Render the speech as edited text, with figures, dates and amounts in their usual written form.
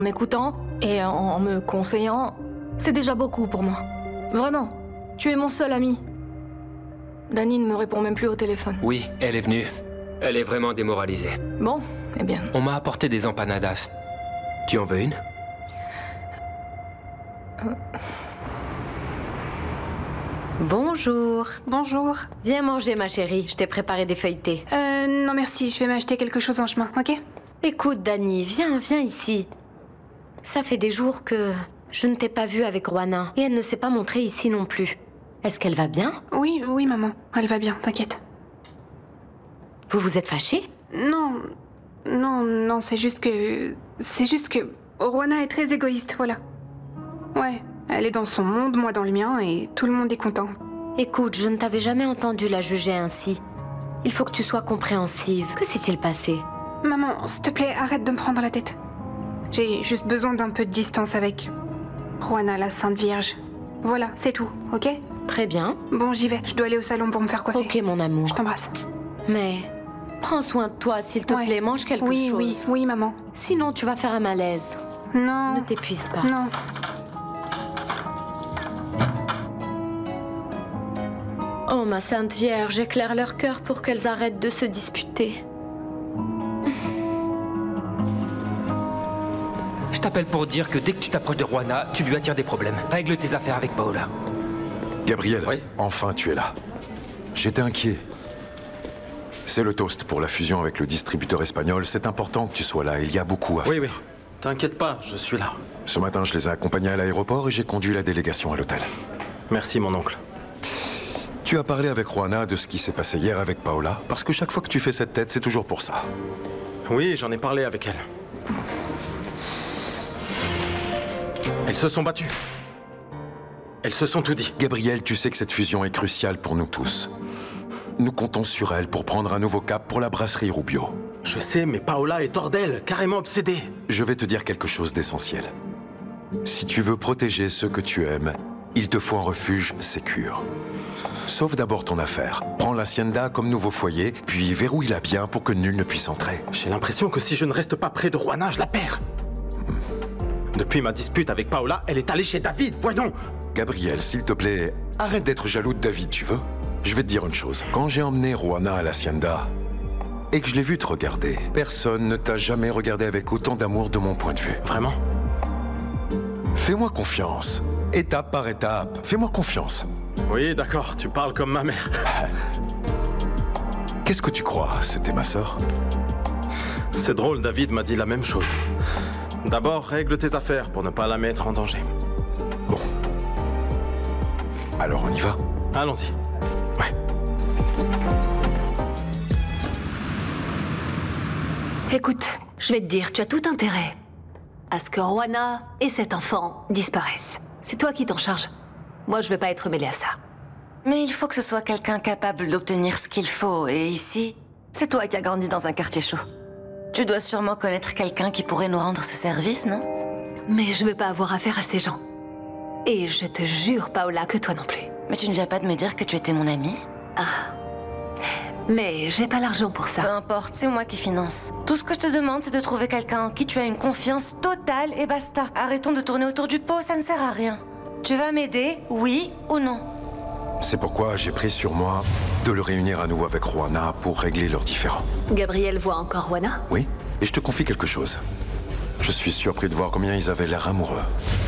m'écoutant et en me conseillant, c'est déjà beaucoup pour moi. Vraiment, tu es mon seul ami. Dani ne me répond même plus au téléphone. Oui, elle est venue. Elle est vraiment démoralisée. Bon, eh bien... On m'a apporté des empanadas. Tu en veux une? Bonjour. Bonjour. Viens manger, ma chérie. Je t'ai préparé des feuilletés. Non merci, je vais m'acheter quelque chose en chemin, ok? Écoute, Dani, viens ici. Ça fait des jours que je ne t'ai pas vue avec Roana. Et elle ne s'est pas montrée ici non plus. Est-ce qu'elle va bien? Oui, maman. Elle va bien, t'inquiète. Vous vous êtes fâchés? Non, c'est juste que... Roana est très égoïste, voilà. Ouais, elle est dans son monde, moi dans le mien, et tout le monde est content. Écoute, je ne t'avais jamais entendu la juger ainsi. Il faut que tu sois compréhensive. Que s'est-il passé? Maman, s'il te plaît, arrête de me prendre la tête. J'ai juste besoin d'un peu de distance avec... Roana, la Sainte Vierge. Voilà, c'est tout, ok? Très bien. Bon, j'y vais. Je dois aller au salon pour me faire coiffer. Ok, mon amour. Je t'embrasse. Mais prends soin de toi, s'il te plaît. Mange quelque chose. Oui, maman. Sinon, tu vas faire un malaise. Non. Ne t'épuise pas. Non. Oh, ma Sainte Vierge, éclaire leur cœur pour qu'elles arrêtent de se disputer. Je t'appelle pour dire que dès que tu t'approches de Roana, tu lui attires des problèmes. Règle tes affaires avec Paola. Gabriel, Oui. enfin tu es là. J'étais inquiet. C'est le toast pour la fusion avec le distributeur espagnol. C'est important que tu sois là, il y a beaucoup à faire. Oui. T'inquiète pas, je suis là. Ce matin, je les ai accompagnés à l'aéroport et j'ai conduit la délégation à l'hôtel. Merci, mon oncle. Tu as parlé avec Roana de ce qui s'est passé hier avec Paola? Parce que chaque fois que tu fais cette tête, c'est toujours pour ça. Oui, j'en ai parlé avec elle. Elles se sont battues. Elles se sont tout dit. Gabriel, tu sais que cette fusion est cruciale pour nous tous. Nous comptons sur elle pour prendre un nouveau cap pour la brasserie Rubio. Je sais, mais Paola est hors d'elle, carrément obsédée. Je vais te dire quelque chose d'essentiel. Si tu veux protéger ceux que tu aimes, il te faut un refuge sécure. Sauve d'abord ton affaire. Prends l'hacienda comme nouveau foyer, puis verrouille-la bien pour que nul ne puisse entrer. J'ai l'impression que si je ne reste pas près de Roana, je la perds. Depuis ma dispute avec Paola, elle est allée chez David, voyons. Gabriel, s'il te plaît, arrête d'être jaloux de David, tu veux? Je vais te dire une chose. Quand j'ai emmené Roana à l'hacienda et que je l'ai vu te regarder, personne ne t'a jamais regardé avec autant d'amour de mon point de vue. Vraiment? Fais-moi confiance. Étape par étape. Fais-moi confiance. Oui, d'accord, tu parles comme ma mère. Qu'est-ce que tu crois? C'était ma sœur? C'est drôle, David m'a dit la même chose. D'abord, règle tes affaires pour ne pas la mettre en danger. Bon. Alors on y va? Allons-y. Ouais. Écoute, je vais te dire, tu as tout intérêt à ce que Roana et cet enfant disparaissent. C'est toi qui t'en charges. Moi, je vais pas être mêlée à ça. Mais il faut que ce soit quelqu'un capable d'obtenir ce qu'il faut, et ici, c'est toi qui as grandi dans un quartier chaud. Tu dois sûrement connaître quelqu'un qui pourrait nous rendre ce service, non? Mais je veux pas avoir affaire à ces gens. Et je te jure, Paola, que toi non plus. Mais tu ne viens pas de me dire que tu étais mon amie? Mais j'ai pas l'argent pour Peu ça. importe, c'est moi qui finance. Tout ce que je te demande, c'est de trouver quelqu'un en qui tu as une confiance totale et basta. Arrêtons de tourner autour du pot, ça ne sert à rien. Tu vas m'aider, oui ou non? C'est pourquoi j'ai pris sur moi de le réunir à nouveau avec Roana pour régler leurs différends. Gabriel voit encore Roana? Oui, et je te confie quelque chose. Je suis surpris de voir combien ils avaient l'air amoureux.